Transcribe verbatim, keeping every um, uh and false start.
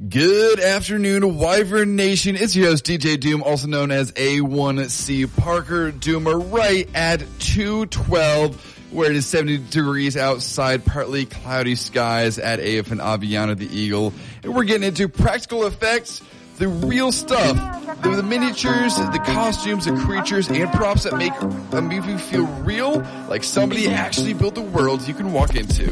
Good afternoon, Wyvern Nation. It's your host, D J Doom, also known as A one C Parker Doomer, right at two twelve, where it is seventy degrees outside, partly cloudy skies at A F and Aviana the Eagle. And we're getting into practical effects, the real stuff, the, the miniatures, the costumes, the creatures, and props that make a movie feel real, like somebody actually built a world you can walk into.